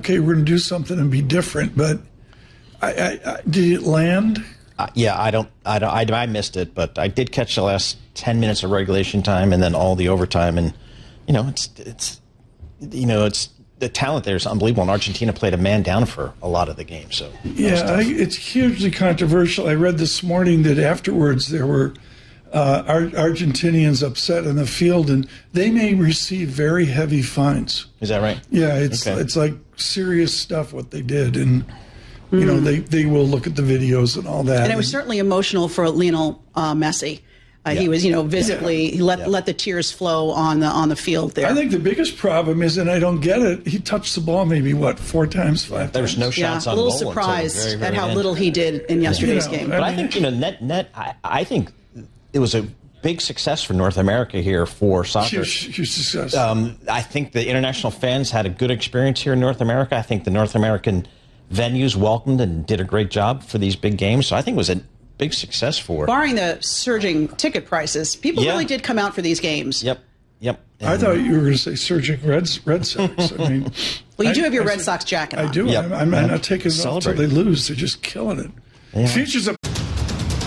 okay, we're going to do something and be different. But did it land? Yeah, I missed it, but I did catch the last 10 minutes of regulation time and then all the overtime. And it's the talent there is unbelievable. And Argentina played a man down for a lot of the game. So yeah, it's hugely controversial. I read this morning that afterwards there were Argentinians upset in the field, and they may receive very heavy fines. Is that right? Yeah, it's like serious stuff what they did, and they will look at the videos and all that. And it was certainly emotional for Lionel Messi. He was, visibly he let the tears flow on the field there. I think the biggest problem is, and I don't get it, he touched the ball maybe, 4 times, 5 times? There was no shots on goal. A goal. little surprised Very, very at how end. little he did in yesterday's game. But I think, I think it was a big success for North America here for soccer. Huge success. I think the international fans had a good experience here in North America. I think the North American venues welcomed and did a great job for these big games. So I think it was a big success for. Barring the surging ticket prices, people really did come out for these games. Yep. I thought you were going to say surging Red Sox. I mean, well, you do have your Red Sox jacket on. I do. Yep. I'm not taking it off until they lose. They're just killing it. Yeah. Future's a